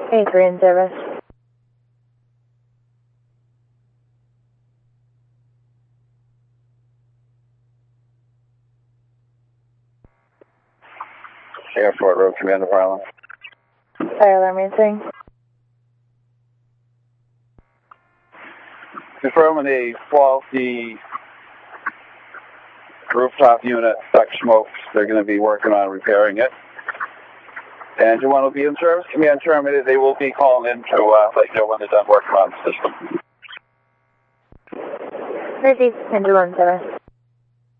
A3 in service. Airport Road Commander Harlan. Fire alarm raising. Confirming a faulty rooftop unit, duct smokes. They're going to be working on repairing it. And you want to be in service? Command terminated. They will be calling in to let you know when they're done working on the system. Received, Angel 1 service.